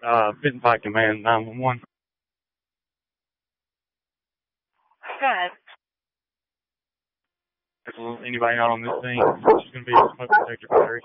Fit and Fight Command 911. Good. If anybody not on this thing, it's just going to be a smoke detector battery.